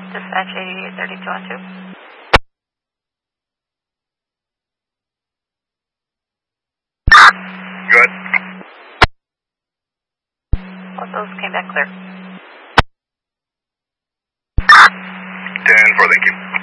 Dispatch 883212. Good. Both those came back clear. 10-4, thank you.